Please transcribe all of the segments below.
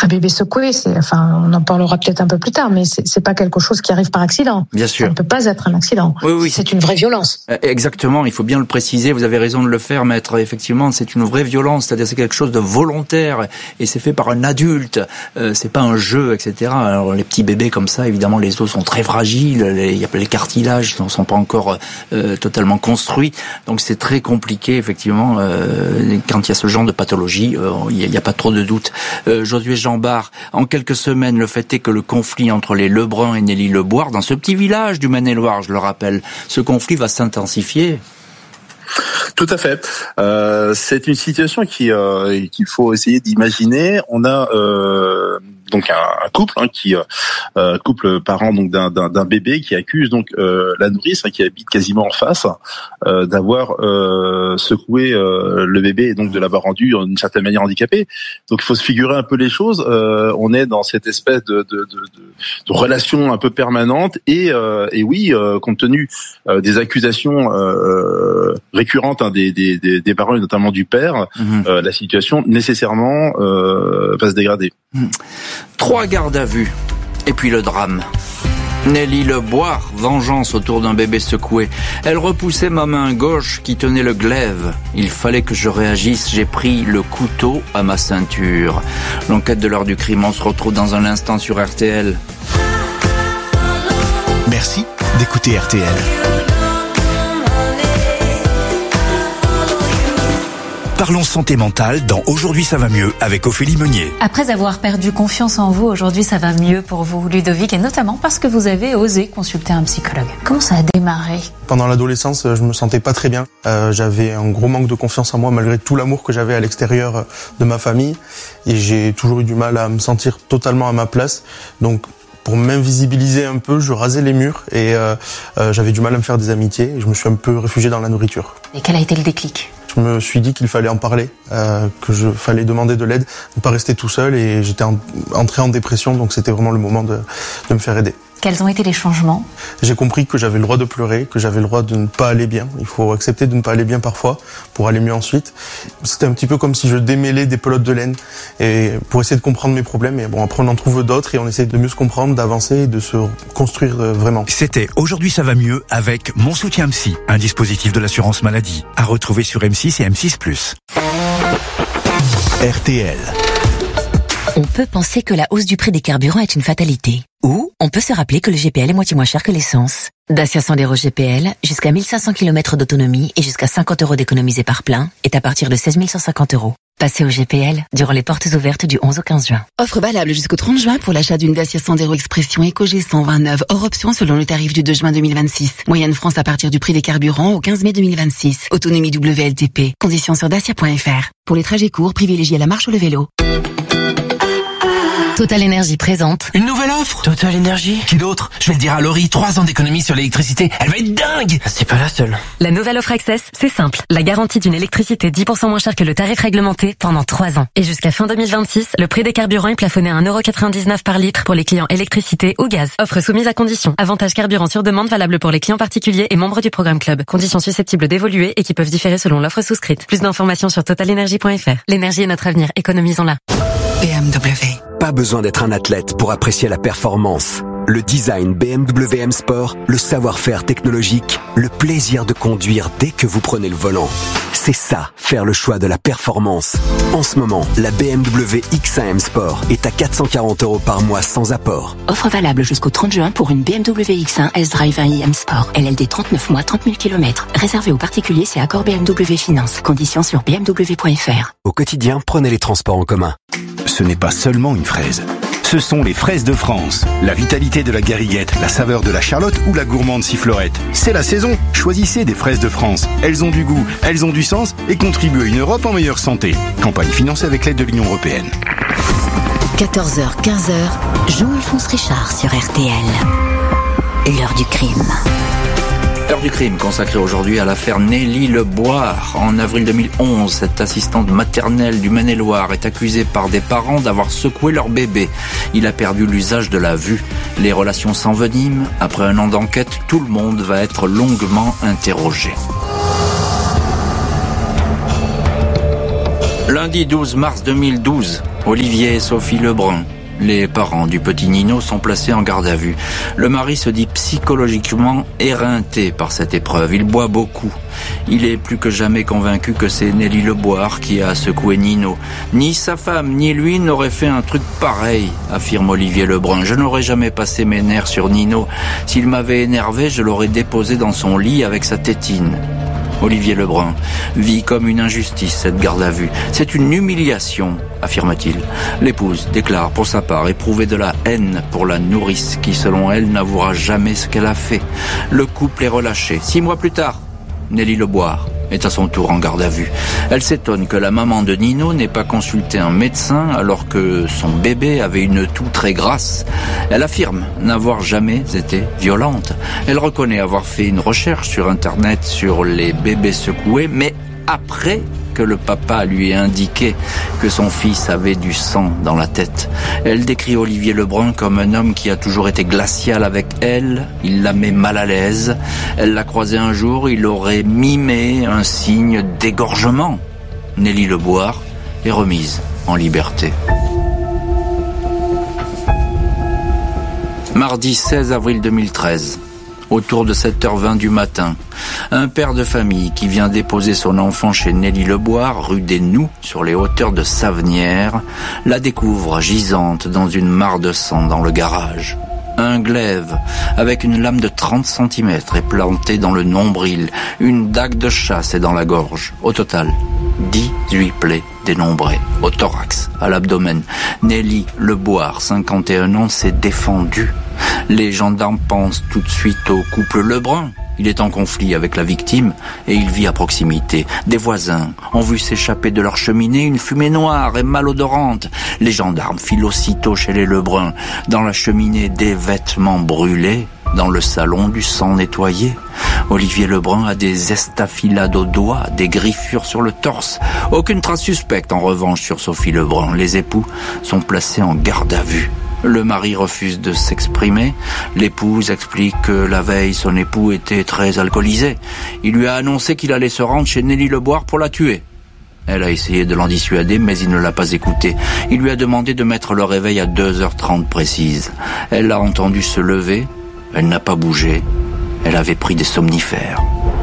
un bébé secoué, on en parlera peut-être un peu plus tard, mais c'est pas quelque chose qui arrive par accident. Bien sûr. Ça ne peut pas être un accident. Oui. C'est une vraie violence. Exactement, il faut bien le préciser, vous avez raison de le faire, maître. Effectivement, c'est une vraie violence, c'est-à-dire c'est quelque chose de volontaire et c'est fait par un adulte. C'est pas un jeu, etc. Alors les petits bébés comme ça, évidemment, les os sont très fragiles, les cartilages ne sont pas encore totalement construits, donc c'est très compliqué, effectivement, quand il y a ce genre de pathologie, il n'y a pas trop de doute. Josué Jean-Bart, en quelques semaines, le fait est que le conflit entre les Lebrun et Nelly Leboire, dans ce petit village du Maine-et-Loire, je le rappelle, ce conflit va s'intensifier. Tout à fait. C'est une situation qu'il faut essayer d'imaginer. On a donc un couple couple parent donc d'un bébé qui accuse donc la nourrice qui habite quasiment en face d'avoir secoué le bébé et donc de l'avoir rendu d'une certaine manière handicapé. Donc il faut se figurer un peu les choses. On est dans cette espèce de relation un peu permanente et oui, compte tenu des accusations récurrentes des parents et notamment du père, la situation nécessairement va se dégrader. 3 gardes à vue et puis le drame. Nelly Leboire, vengeance autour d'un bébé secoué. Elle repoussait ma main gauche qui tenait le glaive. Il fallait que je réagisse, j'ai pris le couteau à ma ceinture. L'enquête de l'heure du crime, on se retrouve dans un instant sur RTL. Merci d'écouter RTL. Parlons santé mentale dans Aujourd'hui ça va mieux avec Ophélie Meunier. Après avoir perdu confiance en vous, aujourd'hui ça va mieux pour vous, Ludovic, et notamment parce que vous avez osé consulter un psychologue. Comment ça a démarré ? Pendant l'adolescence, je me sentais pas très bien. J'avais un gros manque de confiance en moi malgré tout l'amour que j'avais à l'extérieur de ma famille. Et j'ai toujours eu du mal à me sentir totalement à ma place. Donc, pour m'invisibiliser un peu, je rasais les murs et j'avais du mal à me faire des amitiés. Et je me suis un peu réfugié dans la nourriture. Et quel a été le déclic ? Je me suis dit qu'il fallait en parler, fallait demander de l'aide, ne pas rester tout seul, et j'étais entré en dépression, donc c'était vraiment le moment de me faire aider. Quels ont été les changements ? J'ai compris que j'avais le droit de pleurer, que j'avais le droit de ne pas aller bien. Il faut accepter de ne pas aller bien parfois pour aller mieux ensuite. C'était un petit peu comme si je démêlais des pelotes de laine et pour essayer de comprendre mes problèmes. Et bon, après on en trouve d'autres et on essaie de mieux se comprendre, d'avancer et de se construire vraiment. C'était Aujourd'hui ça va mieux avec Mon Soutien Psy, un dispositif de l'assurance maladie à retrouver sur M6 et M6+. RTL. On peut penser que la hausse du prix des carburants est une fatalité. Ou on peut se rappeler que le GPL est moitié moins cher que l'essence. Dacia Sandero GPL, jusqu'à 1500 km d'autonomie et jusqu'à 50 € d'économisés par plein, est à partir de 16 150 €. Passez au GPL durant les portes ouvertes du 11 au 15 juin. Offre valable jusqu'au 30 juin pour l'achat d'une Dacia Sandero Expression EcoG 129 hors option selon le tarif du 2 juin 2026. Moyenne France à partir du prix des carburants au 15 mai 2026. Autonomie WLTP. Conditions sur dacia.fr. Pour les trajets courts, privilégiez la marche ou le vélo. Total Énergie présente une nouvelle offre. Total Énergie. Qui d'autre ? Je vais le dire à Laurie, 3 ans d'économie sur l'électricité. Elle va être dingue. C'est pas la seule. La nouvelle offre Access, c'est simple. La garantie d'une électricité 10% moins chère que le tarif réglementé pendant 3 ans. Et jusqu'à fin 2026, le prix des carburants est plafonné à 1,99 € par litre pour les clients électricité ou gaz. Offre soumise à conditions. Avantage carburant sur demande valable pour les clients particuliers et membres du programme Club. Conditions susceptibles d'évoluer et qui peuvent différer selon l'offre souscrite. Plus d'informations sur totalenergie.fr. L'énergie est notre avenir, économisons-la. BMW. Pas besoin d'être un athlète pour apprécier la performance. Le design BMW M Sport, le savoir-faire technologique, le plaisir de conduire dès que vous prenez le volant. C'est ça, faire le choix de la performance. En ce moment, la BMW X1 M Sport est à 440 € par mois sans apport. Offre valable jusqu'au 30 juin pour une BMW X1 S-Drive 1i M Sport. LLD 39 mois, 30 000 km. Réservé aux particuliers, c'est accord BMW Finance. Conditions sur bmw.fr. Au quotidien, prenez les transports en commun. Ce n'est pas seulement une fraise. Ce sont les fraises de France. La vitalité de la gariguette, la saveur de la charlotte ou la gourmande sifflorette. C'est la saison. Choisissez des fraises de France. Elles ont du goût, elles ont du sens et contribuent à une Europe en meilleure santé. Campagne financée avec l'aide de l'Union européenne. 14h, 15h, Jean-Alphonse Richard sur RTL. L'heure du crime. L'heure du crime consacrée aujourd'hui à l'affaire Nelly Leboire. En avril 2011, cette assistante maternelle du Maine-et-Loire est accusée par des parents d'avoir secoué leur bébé. Il a perdu l'usage de la vue. Les relations s'enveniment. Après un an d'enquête, tout le monde va être longuement interrogé. Lundi 12 mars 2012, Olivier et Sophie Lebrun, les parents du petit Nino, sont placés en garde à vue. Le mari se dit psychologiquement éreinté par cette épreuve. Il boit beaucoup. Il est plus que jamais convaincu que c'est Nelly Leboire qui a secoué Nino. Ni sa femme, ni lui n'auraient fait un truc pareil, affirme Olivier Lebrun. Je n'aurais jamais passé mes nerfs sur Nino. S'il m'avait énervé, je l'aurais déposé dans son lit avec sa tétine. Olivier Lebrun vit comme une injustice cette garde à vue. C'est une humiliation, affirme-t-il. L'épouse déclare pour sa part éprouver de la haine pour la nourrice qui, selon elle, n'avouera jamais ce qu'elle a fait. Le couple est relâché. 6 mois plus tard, Nelly Leboire est à son tour en garde à vue. Elle s'étonne que la maman de Nino n'ait pas consulté un médecin alors que son bébé avait une toux très grasse. Elle affirme n'avoir jamais été violente. Elle reconnaît avoir fait une recherche sur Internet sur les bébés secoués, mais après que le papa lui ait indiqué que son fils avait du sang dans la tête. Elle décrit Olivier Lebrun comme un homme qui a toujours été glacial avec elle. Il la met mal à l'aise. Elle l'a croisé un jour, il aurait mimé un signe d'égorgement. Nelly Leboire est remise en liberté. Mardi 16 avril 2013. Autour de 7h20 du matin, un père de famille qui vient déposer son enfant chez Nelly Leboire, rue des Noux, sur les hauteurs de Savenières, la découvre gisante dans une mare de sang dans le garage. Un glaive avec une lame de 30 cm est planté dans le nombril, une dague de chasse est dans la gorge. Au total, 18 plaies dénombrées au thorax, à l'abdomen. Nelly Leboire, 51 ans, s'est défendue. Les gendarmes pensent tout de suite au couple Lebrun. Il est en conflit avec la victime et il vit à proximité. Des voisins ont vu s'échapper de leur cheminée une fumée noire et malodorante. Les gendarmes filent aussitôt chez les Lebrun. Dans la cheminée, des vêtements brûlés. Dans le salon, du sang nettoyé. Olivier Lebrun a des estafilades aux doigts, des griffures sur le torse. Aucune trace suspecte en revanche sur Sophie Lebrun. Les époux sont placés en garde à vue. Le mari refuse de s'exprimer. L'épouse explique que la veille, son époux était très alcoolisé. Il lui a annoncé qu'il allait se rendre chez Nelly Leboire pour la tuer. Elle a essayé de l'en dissuader, mais il ne l'a pas écouté. Il lui a demandé de mettre le réveil à 2h30 précises. Elle l'a entendu se lever. Elle n'a pas bougé. Elle avait pris des somnifères.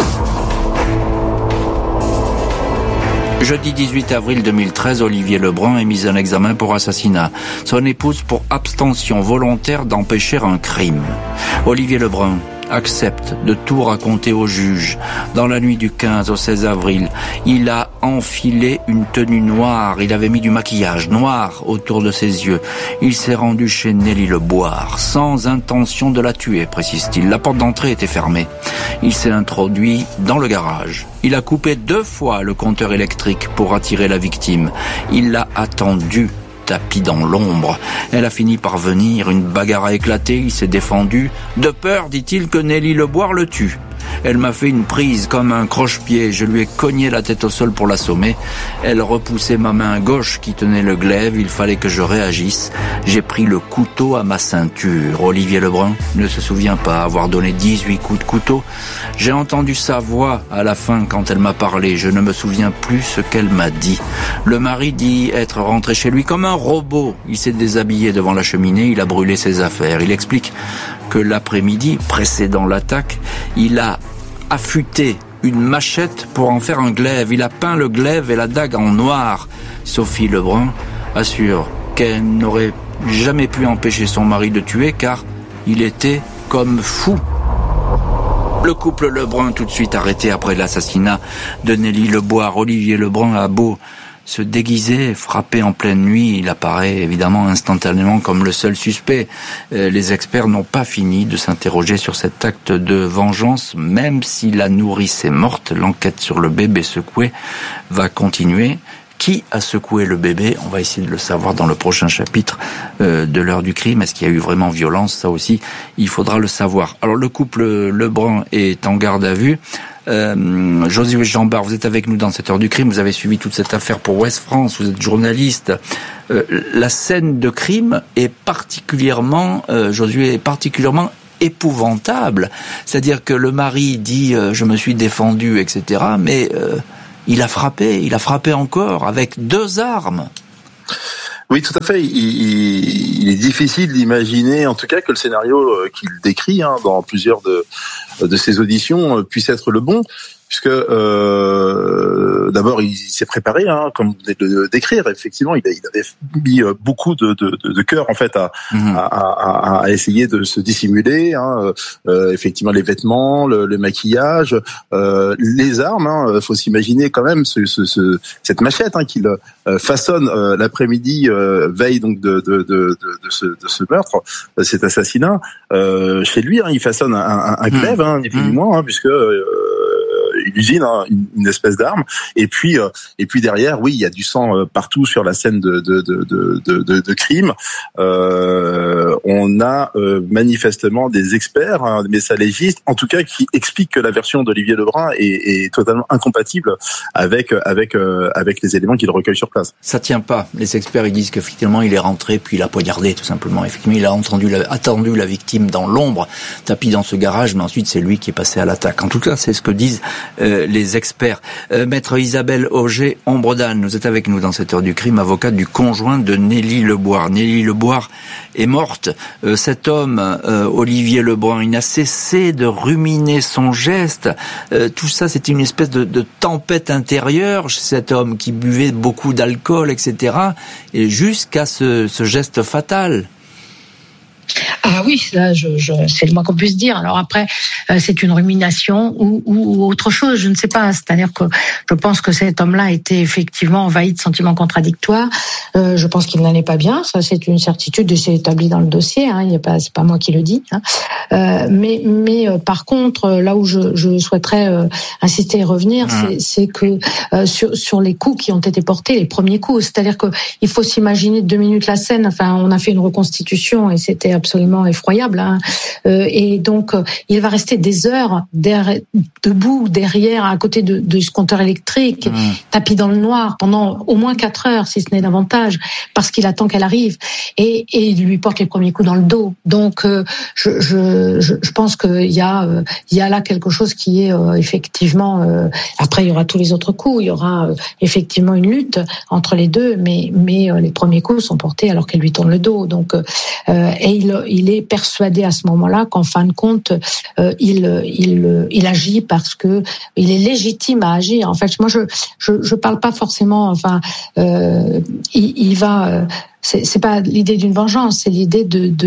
Jeudi 18 avril 2013, Olivier Lebrun est mis en examen pour assassinat. Son épouse pour abstention volontaire d'empêcher un crime. Olivier Lebrun accepte de tout raconter au juge. Dans la nuit du 15 au 16 avril, il a enfilé une tenue noire. Il avait mis du maquillage noir autour de ses yeux. Il s'est rendu chez Nelly Leboire, sans intention de la tuer, précise-t-il. La porte d'entrée était fermée. Il s'est introduit dans le garage. Il a coupé 2 fois le compteur électrique pour attirer la victime. Il l'a attendue, tapis dans l'ombre. Elle a fini par venir, une bagarre a éclaté, il s'est défendu. De peur, dit-il, que Nelly Leboire le tue. Elle m'a fait une prise comme un croche-pied. Je lui ai cogné la tête au sol pour l'assommer. Elle repoussait ma main gauche qui tenait le glaive. Il fallait que je réagisse. J'ai pris le couteau à ma ceinture. Olivier Lebrun ne se souvient pas avoir donné 18 coups de couteau. J'ai entendu sa voix à la fin quand elle m'a parlé. Je ne me souviens plus ce qu'elle m'a dit. Le mari dit être rentré chez lui comme un robot. Il s'est déshabillé devant la cheminée. Il a brûlé ses affaires. Il explique que l'après-midi précédant l'attaque, il a affûté une machette pour en faire un glaive. Il a peint le glaive et la dague en noir. Sophie Lebrun assure qu'elle n'aurait jamais pu empêcher son mari de tuer car il était comme fou. Le couple Lebrun tout de suite arrêté après l'assassinat de Nelly Leboire. Olivier Lebrun a beau se déguiser, frapper en pleine nuit, il apparaît évidemment instantanément comme le seul suspect. Les experts n'ont pas fini de s'interroger sur cet acte de vengeance, même si la nourrice est morte. L'enquête sur le bébé secoué va continuer. Qui a secoué le bébé? On va essayer de le savoir dans le prochain chapitre de l'heure du crime. Est-ce qu'il y a eu vraiment violence? Ça aussi, il faudra le savoir. Alors le couple Lebrun est en garde à vue. Josué Jambard, vous êtes avec nous dans cette heure du crime. Vous avez suivi toute cette affaire pour Ouest France. Vous êtes journaliste. La scène de crime est particulièrement, Josué, est particulièrement épouvantable. C'est-à-dire que le mari dit je me suis défendu, etc. Mais Il a frappé encore avec 2 armes. Oui, tout à fait. Il est difficile d'imaginer, en tout cas, que le scénario qu'il décrit dans plusieurs de ses auditions puisse être le bon. Puisque d'abord il s'est préparé, comme vous venez de le décrire. Effectivement, il avait mis beaucoup de cœur en fait à essayer de se dissimuler. Effectivement, les vêtements, le maquillage, les armes. Faut s'imaginer quand même cette machette qu'il façonne l'après-midi veille donc de ce meurtre, cet assassinat. Chez lui, il façonne un glaive, ni plus ni moins, puisque il usine une espèce d'arme, et puis derrière, oui, il y a du sang partout sur la scène de crime. On a manifestement des experts, des médecins légistes, en tout cas, qui expliquent que la version d'Olivier Lebrun est totalement incompatible avec les éléments qu'il recueille sur place. Ça tient pas. Les experts, ils disent qu'effectivement, il est rentré, puis il a poignardé, tout simplement. Effectivement, il a attendu la victime dans l'ombre, tapis dans ce garage, mais ensuite, c'est lui qui est passé à l'attaque. En tout cas, c'est ce que disent les experts. Maître Isabelle Auger-Ombredan, vous êtes avec nous dans cette heure du crime, avocate du conjoint de Nelly Leboire. Nelly Leboire est morte. Cet homme, Olivier Lebrun, il n'a cessé de ruminer son geste. Tout ça, c'était une espèce de tempête intérieure chez cet homme qui buvait beaucoup d'alcool, etc. Et jusqu'à ce geste fatal. Ah oui, là, c'est le moins qu'on puisse dire. Alors après, c'est une rumination ou autre chose, je ne sais pas. C'est-à-dire que je pense que cet homme-là était effectivement envahi de sentiments contradictoires. Je pense qu'il n'allait pas bien. Ça, c'est une certitude et c'est établi dans le dossier. C'est pas moi qui le dis. Mais par contre, là où je souhaiterais insister et revenir, c'est que sur les coups qui ont été portés, les premiers coups. C'est-à-dire que il faut s'imaginer 2 minutes la scène. Enfin, on a fait une reconstitution et c'était absolument effroyable. Et donc, il va rester des heures debout derrière, à côté de ce compteur électrique, tapis dans le noir, pendant au moins 4 heures, si ce n'est davantage, parce qu'il attend qu'elle arrive. Et il lui porte les premiers coups dans le dos. Donc, je pense qu'il y a là quelque chose qui est effectivement... après, il y aura tous les autres coups. Il y aura effectivement une lutte entre les deux, mais les premiers coups sont portés alors qu'elle lui tourne le dos. Donc, et il est persuadé à ce moment-là qu'en fin de compte, il agit parce que il est légitime à agir. En fait, moi, je parle pas forcément. Enfin, il va. C'est pas l'idée d'une vengeance, c'est l'idée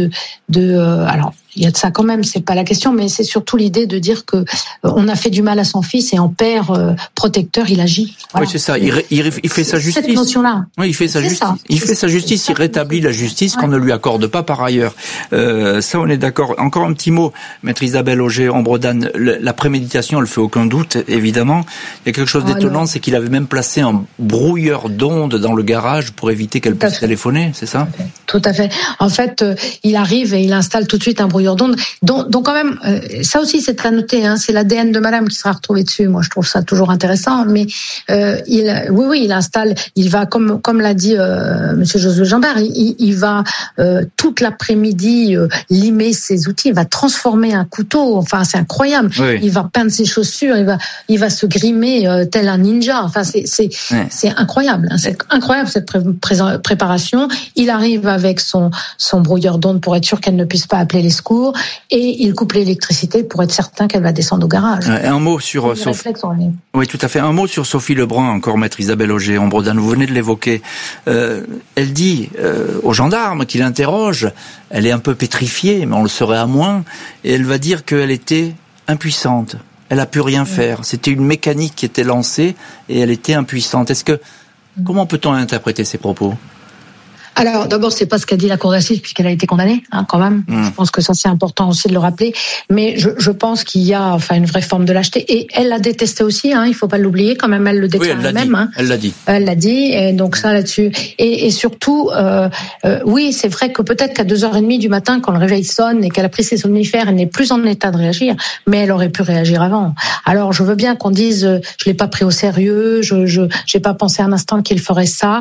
alors il y a de ça quand même, c'est pas la question, mais c'est surtout l'idée de dire que on a fait du mal à son fils et en père protecteur, il agit. Voilà. Oui, c'est ça. Il fait sa justice. Cette notion-là. Oui, il fait sa justice. Il fait sa justice. Il rétablit la justice qu'on ne lui accorde pas par ailleurs. Ça, on est d'accord. Encore un petit mot, maître Isabelle Auger-Ombredan. La préméditation, elle fait aucun doute, évidemment. Il y a quelque chose d'étonnant, c'est qu'il avait même placé un brouilleur d'ondes dans le garage pour éviter qu'elle puisse téléphoner. C'est ça? Tout à fait. En fait, il arrive et il installe tout de suite un brouilleur d'ondes. Donc quand même, ça aussi c'est à noter. C'est l'ADN de Madame qui sera retrouvé dessus. Moi, je trouve ça toujours intéressant. Mais il installe. Il va, comme l'a dit Monsieur Josué Jambert, il va toute l'après-midi limer ses outils. Il va transformer un couteau. Enfin, c'est incroyable. Oui. Il va peindre ses chaussures. Il va se grimer tel un ninja. Enfin, c'est incroyable. C'est incroyable cette préparation. Il arrive avec son brouilleur d'ondes pour être sûr qu'elle ne puisse pas appeler les secours et il coupe l'électricité pour être certain qu'elle va descendre au garage. Un mot sur Sophie. Oui, tout à fait. Un mot sur Sophie Lebrun, encore maître Isabelle Auger-Ombredan. Vous venez de l'évoquer. Elle dit aux gendarmes qui l'interrogent, elle est un peu pétrifiée, mais on le saurait à moins, et elle va dire qu'elle était impuissante. Elle a pu rien faire. C'était une mécanique qui était lancée et elle était impuissante. Comment peut-on interpréter ces propos? Alors, d'abord, c'est pas ce qu'a dit la cour d'assises puisqu'elle a été condamnée, quand même. Je pense que ça, c'est important aussi de le rappeler. Mais je pense qu'il y a, une vraie forme de lâcheté. Et elle l'a détesté aussi, il faut pas l'oublier. Quand même, elle le déclare elle-même. Elle l'a dit. Elle l'a dit. Et donc ça, là-dessus. Et surtout, oui, c'est vrai que peut-être qu'à 2h30 du matin, quand le réveil sonne et qu'elle a pris ses somnifères, elle n'est plus en état de réagir. Mais elle aurait pu réagir avant. Alors, je veux bien qu'on dise, je l'ai pas pris au sérieux, j'ai pas pensé un instant qu'il ferait ça.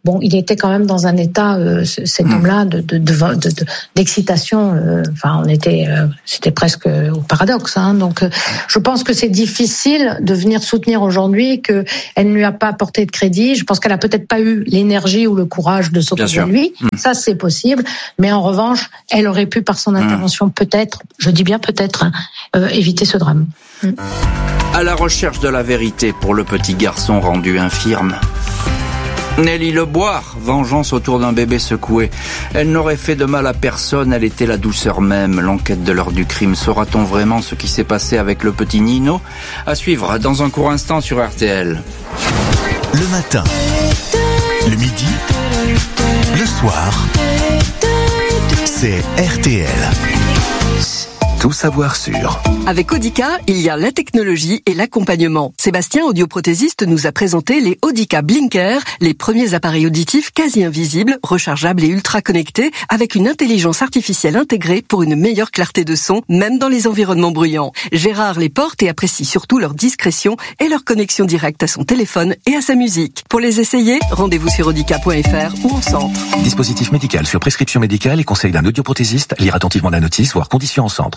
bon, il était quand même dans un état, cet homme-là, d'excitation. Enfin, c'était presque au paradoxe. Hein. Donc, je pense que c'est difficile de venir soutenir aujourd'hui qu'elle ne lui a pas apporté de crédit. Je pense qu'elle a peut-être pas eu l'énergie ou le courage de s'occuper de lui. Ça, c'est possible. Mais en revanche, elle aurait pu, par son intervention, peut-être, je dis bien peut-être, éviter ce drame. À la recherche de la vérité pour le petit garçon rendu infirme. Nelly Leboire, vengeance autour d'un bébé secoué. Elle n'aurait fait de mal à personne, elle était la douceur même. L'enquête de l'heure du crime. Saura-t-on vraiment ce qui s'est passé avec le petit Nino ? À suivre dans un court instant sur RTL. Le matin, le midi, le soir, c'est RTL. Tout savoir sur. Avec Audica, il y a la technologie et l'accompagnement. Sébastien, audioprothésiste, nous a présenté les Audica Blinker, les premiers appareils auditifs quasi invisibles, rechargeables et ultra connectés, avec une intelligence artificielle intégrée pour une meilleure clarté de son, même dans les environnements bruyants. Gérard les porte et apprécie surtout leur discrétion et leur connexion directe à son téléphone et à sa musique. Pour les essayer, rendez-vous sur audica.fr ou en centre. Dispositif médical sur prescription médicale et conseil d'un audioprothésiste. Lire attentivement la notice, voire conditions en centre.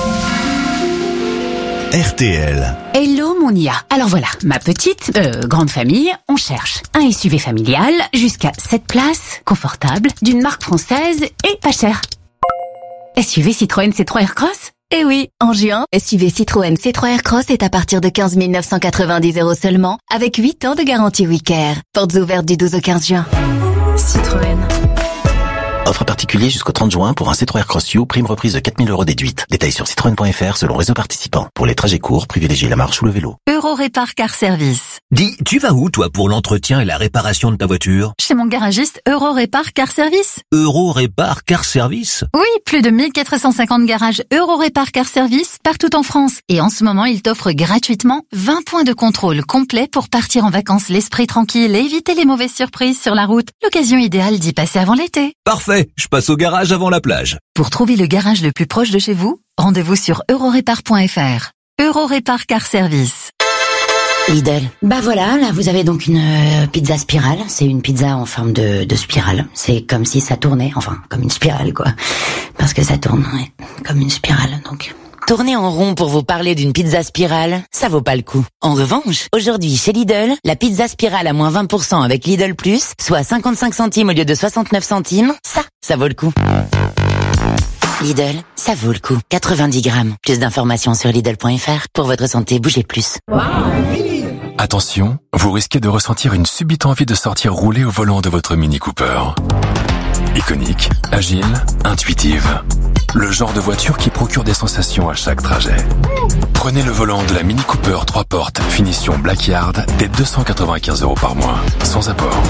RTL. Hello mon IA. Alors voilà, ma petite, grande famille, on cherche un SUV familial jusqu'à 7 places, confortable, d'une marque française et pas cher. SUV Citroën C3 Aircross ? Eh oui, en juin, SUV Citroën C3 Aircross est à partir de 15 990 € seulement, avec 8 ans de garantie WeCare. Portes ouvertes du 12 au 15 juin. Citroën. Offre particulier jusqu'au 30 juin pour un C3 Aircross U, prime reprise de 4 000 € déduite. Détails sur citroën.fr selon réseau participant. Pour les trajets courts, privilégiez la marche ou le vélo. Eurorépar Car Service. Dis, tu vas où toi pour l'entretien et la réparation de ta voiture ? Chez mon garagiste Eurorépar Car Service. Eurorépar Car Service ? Oui, plus de 1450 garages Eurorépar Car Service partout en France. Et en ce moment, il t'offre gratuitement 20 points de contrôle complets pour partir en vacances l'esprit tranquille et éviter les mauvaises surprises sur la route. L'occasion idéale d'y passer avant l'été. Parfait, je passe au garage avant la plage. Pour trouver le garage le plus proche de chez vous, rendez-vous sur eurorépar.fr. Eurorépar Car Service. Lidl. Bah voilà, là vous avez donc une pizza spirale. C'est une pizza en forme de spirale. C'est comme si ça tournait, enfin comme une spirale quoi. Parce que ça tourne, ouais, comme une spirale donc. Tourner en rond pour vous parler d'une pizza spirale, ça vaut pas le coup. En revanche, aujourd'hui chez Lidl, la pizza spirale à moins 20% avec Lidl Plus, soit 55 centimes au lieu de 69 centimes, ça vaut le coup. Lidl, ça vaut le coup. 90 grammes. Plus d'informations sur Lidl.fr. Pour votre santé, bougez plus. Attention, vous risquez de ressentir une subite envie de sortir rouler au volant de votre Mini Cooper. Iconique, agile, intuitive. Le genre de voiture qui procure des sensations à chaque trajet. Prenez le volant de la Mini Cooper 3 portes, finition Blackyard, dès 295 € par mois, sans apport.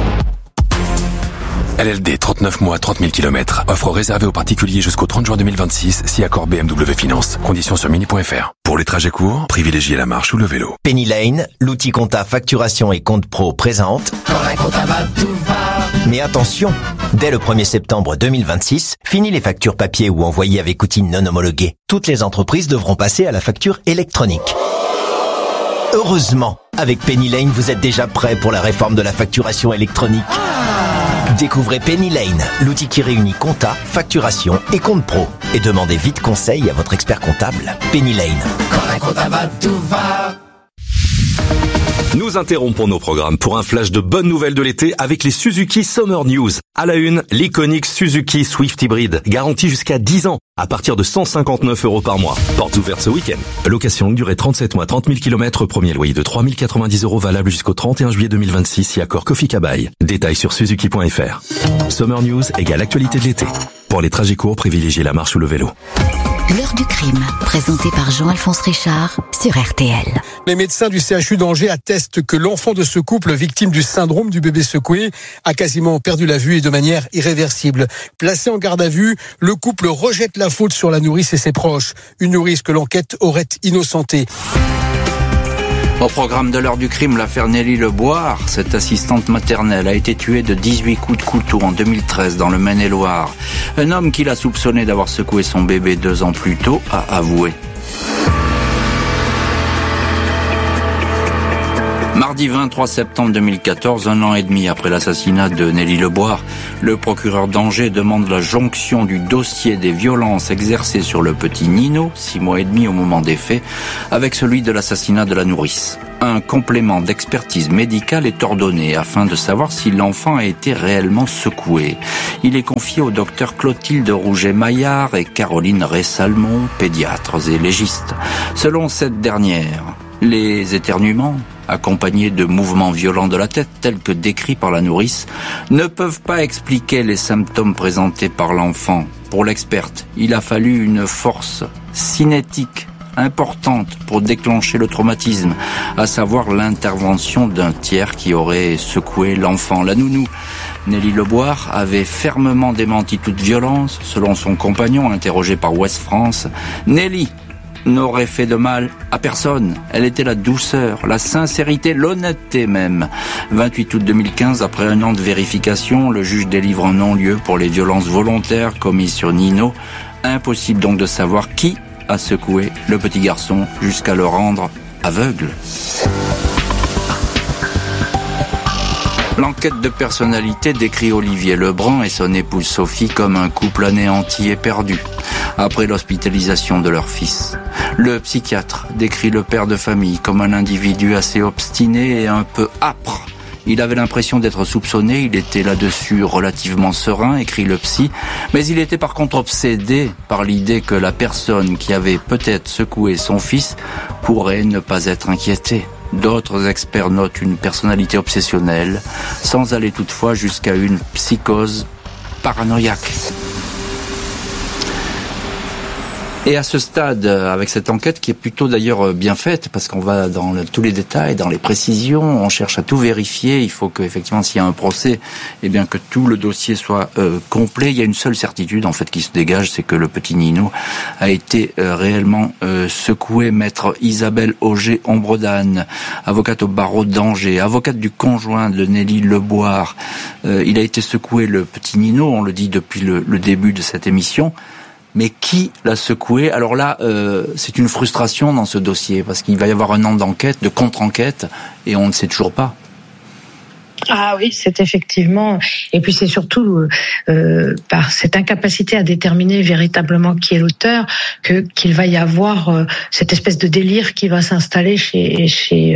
LLD 39 mois, 30 000 km. Offre réservée aux particuliers jusqu'au 30 juin 2026, si accord BMW Finance. Conditions sur mini.fr. Pour les trajets courts, privilégiez la marche ou le vélo. Penny Lane, l'outil compta facturation et compte pro présente. Quand la compta va, tout va. Mais attention, dès le 1er septembre 2026, fini les factures papier ou envoyées avec outils non homologués. Toutes les entreprises devront passer à la facture électronique. Heureusement, avec Penny Lane, vous êtes déjà prêt pour la réforme de la facturation électronique. Découvrez Penny Lane, l'outil qui réunit compta, facturation et compte pro. Et demandez vite conseil à votre expert comptable. Penny Lane. Quand la compta va, tout va. Nous interrompons nos programmes pour un flash de bonnes nouvelles de l'été avec les Suzuki Summer News. À la une, l'iconique Suzuki Swift Hybrid, garantie jusqu'à 10 ans, à partir de 159 € par mois. Portes ouvertes ce week-end. Location longue durée 37 mois, 30 000 km, premier loyer de 3 090 € valable jusqu'au 31 juillet 2026, si accord Kofi Kabai. Détails sur suzuki.fr. Summer News égale actualité de l'été. Pour les trajets courts, privilégiez la marche ou le vélo. L'heure du crime, présenté par Jean-Alphonse Richard sur RTL. Les médecins du CHU d'Angers attestent que l'enfant de ce couple, victime du syndrome du bébé secoué, a quasiment perdu la vue et de manière irréversible. Placé en garde à vue, le couple rejette la faute sur la nourrice et ses proches. Une nourrice que l'enquête aurait innocentée. Au programme de l'heure du crime, l'affaire Nelly Leboire, cette assistante maternelle, a été tuée de 18 coups de couteau en 2013 dans le Maine-et-Loire. Un homme qui l'a soupçonné d'avoir secoué son bébé 2 ans plus tôt a avoué. Mardi 23 septembre 2014, 1 an et demi après l'assassinat de Nelly Leboire, le procureur d'Angers demande la jonction du dossier des violences exercées sur le petit Nino, 6 mois et demi au moment des faits, avec celui de l'assassinat de la nourrice. Un complément d'expertise médicale est ordonné afin de savoir si l'enfant a été réellement secoué. Il est confié au docteur Clotilde Rouget-Maillard et Caroline Rey-Salmon, pédiatres et légistes. Selon cette dernière, les éternuements, accompagnés de mouvements violents de la tête tels que décrits par la nourrice, ne peuvent pas expliquer les symptômes présentés par l'enfant. Pour l'experte, il a fallu une force cinétique importante pour déclencher le traumatisme, à savoir l'intervention d'un tiers qui aurait secoué l'enfant. La nounou, Nelly Leboire, avait fermement démenti toute violence, selon son compagnon interrogé par Ouest France. Nelly n'aurait fait de mal à personne. Elle était la douceur, la sincérité, l'honnêteté même. 28 août 2015, après un an de vérification, le juge délivre un non-lieu pour les violences volontaires commises sur Nino. Impossible donc de savoir qui a secoué le petit garçon jusqu'à le rendre aveugle. L'enquête de personnalité décrit Olivier Lebrun et son épouse Sophie comme un couple anéanti et perdu après l'hospitalisation de leur fils. Le psychiatre décrit le père de famille comme un individu assez obstiné et un peu âpre. Il avait l'impression d'être soupçonné, il était là-dessus relativement serein, écrit le psy, mais il était par contre obsédé par l'idée que la personne qui avait peut-être secoué son fils pourrait ne pas être inquiétée. D'autres experts notent une personnalité obsessionnelle, sans aller toutefois jusqu'à une psychose paranoïaque. Et à ce stade, avec cette enquête qui est plutôt d'ailleurs bien faite, parce qu'on va dans tous les détails, dans les précisions, on cherche à tout vérifier. Il faut que, effectivement, s'il y a un procès, eh bien que tout le dossier soit complet. Il y a une seule certitude en fait qui se dégage, c'est que le petit Nino a été réellement secoué. Maître Isabelle Auger-Ombredane, avocate au barreau d'Angers, avocate du conjoint de Nelly Leboire. Il a été secoué, le petit Nino, on le dit depuis le début de cette émission. Mais qui l'a secoué? Alors là, c'est une frustration dans ce dossier, parce qu'il va y avoir un an d'enquête, de contre-enquête, et on ne sait toujours pas. Ah oui, c'est effectivement, et puis c'est surtout par cette incapacité à déterminer véritablement qui est l'auteur qu'il va y avoir cette espèce de délire qui va s'installer chez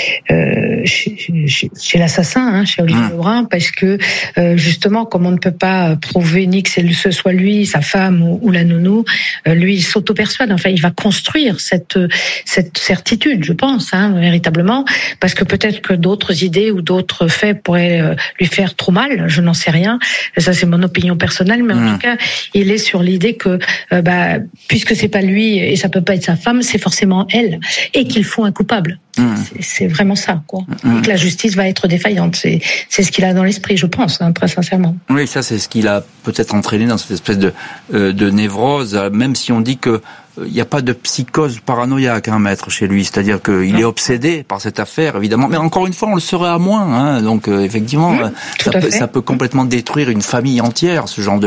l'assassin, chez Olivier Lebrun, parce que justement, comme on ne peut pas prouver ni que ce soit lui, sa femme ou la nounou, lui il s'auto-persuade. Enfin, il va construire cette certitude, je pense, véritablement, parce que peut-être que d'autres idées ou d'autres faits pourrait lui faire trop mal, je n'en sais rien. Ça, c'est mon opinion personnelle, mais en tout cas, il est sur l'idée que, puisque c'est pas lui et ça peut pas être sa femme, c'est forcément elle, et qu'il faut un coupable. C'est vraiment ça, quoi. Et que la justice va être défaillante. C'est ce qu'il a dans l'esprit, je pense, très sincèrement. Oui, ça, c'est ce qu'il a peut-être entraîné dans cette espèce de névrose, même si on dit que il n'y a pas de psychose paranoïaque, maître, chez lui. C'est-à-dire qu'il est obsédé par cette affaire, évidemment. Mais encore une fois, on le serait à moins. Donc, effectivement, ça peut complètement détruire une famille entière, ce genre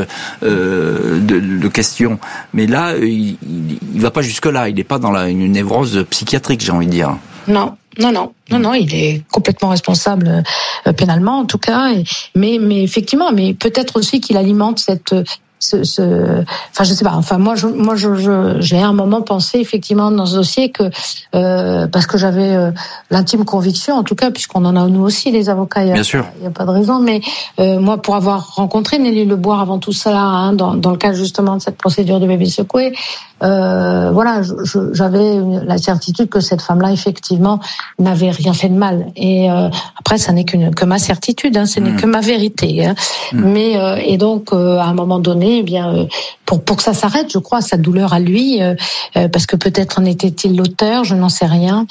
de questions. Mais là, il va pas jusque-là. Il n'est pas dans une névrose psychiatrique, j'ai envie de dire. Non, il est complètement responsable pénalement, en tout cas. Mais effectivement, mais peut-être aussi qu'il alimente cette... enfin, je sais pas. Enfin, moi, j'ai à un moment pensé effectivement dans ce dossier que parce que j'avais l'intime conviction, en tout cas, puisqu'on en a nous aussi les avocats. Bien sûr. Il y a pas de raison, mais moi, pour avoir rencontré Nelly Leboire avant tout ça, dans le cadre justement de cette procédure de bébé secoué, voilà, j'avais la certitude que cette femme-là, effectivement, n'avait rien fait de mal. Et après, ça n'est que ma certitude, ce n'est que ma vérité. Mais et donc, à un moment donné, eh bien, pour que ça s'arrête, je crois, sa douleur à lui, parce que peut-être en était-il l'auteur, je n'en sais rien.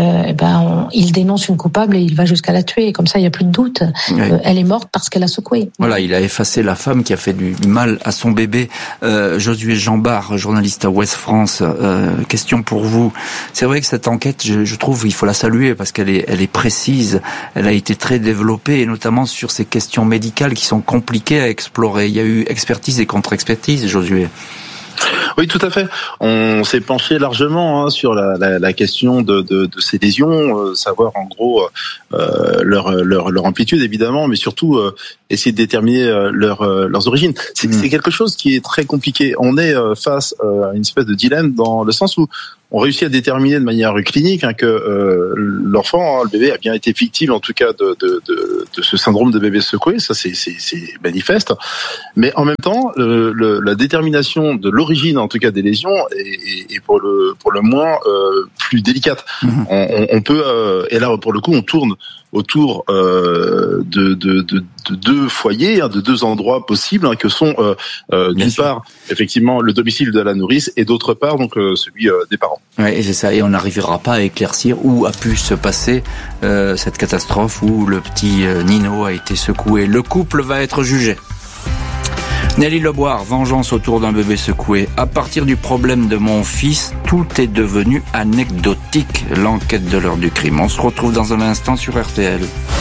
Il dénonce une coupable et il va jusqu'à la tuer. Comme ça, il n'y a plus de doute. Elle est morte parce qu'elle a secoué. Voilà, il a effacé la femme qui a fait du mal à son bébé. Josué Jambard, journaliste à Ouest France, question pour vous. C'est vrai que cette enquête, je trouve, il faut la saluer parce qu'elle est précise. Elle a été très développée, et notamment sur ces questions médicales qui sont compliquées à explorer. Il y a eu expertise et contre-expertise, Josué. Oui, tout à fait. On s'est penché largement sur la question de ces lésions, savoir en gros leur amplitude évidemment, mais surtout essayer de déterminer leurs origines. C'est quelque chose qui est très compliqué. On est face à une espèce de dilemme dans le sens où on réussit à déterminer de manière clinique que l'enfant, le bébé, a bien été victime, en tout cas, de ce syndrome de bébé secoué. Ça, c'est manifeste. Mais en même temps, la détermination de l'origine, en tout cas, des lésions, est pour le moins plus délicate. On peut, et là, pour le coup, on tourne autour de deux foyers, de deux endroits possibles, que sont d'une part effectivement le domicile de la nourrice et d'autre part donc celui des parents. Ouais, et c'est ça. Et on n'arrivera pas à éclaircir où a pu se passer cette catastrophe où le petit Nino a été secoué. Le couple va être jugé. Nelly Leboire, vengeance autour d'un bébé secoué. À partir du problème de mon fils, tout est devenu anecdotique. L'enquête de l'heure du crime. On se retrouve dans un instant sur RTL.